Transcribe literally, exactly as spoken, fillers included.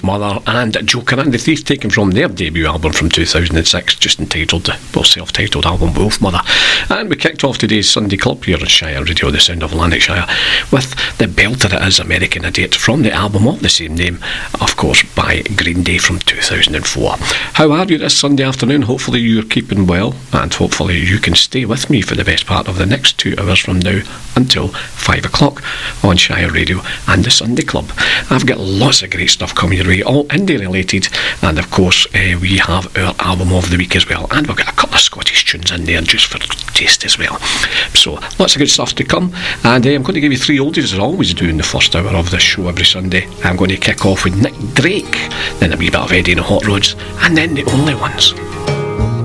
Mother and Joker and the Thief, taken from their debut album from two thousand six, just entitled, well, self-titled album, Wolfmother. And we kicked off today's Sunday Club here on Shire Radio, the sound of Lanarkshire, with the belter it is, American Idiot, from the album of the same name, of course, by Green Day from two thousand four. How are you this Sunday afternoon? Hopefully you're keeping well, and hopefully you can stay with me for the best part of the next two hours from now until five o'clock on Shire Radio and the Sunday Club. I've got lots of great stuff coming your way, all indie related, and of course uh, we have our album of the week as well, and we've got a couple of Scottish tunes in there just for taste as well. So lots of good stuff to come, and uh, I'm going to give you three oldies as I always do in the first hour of this show every Sunday. I'm going to kick off with Nick Drake, then a wee bit of Eddie and the Hot Rods, and then the Only Ones.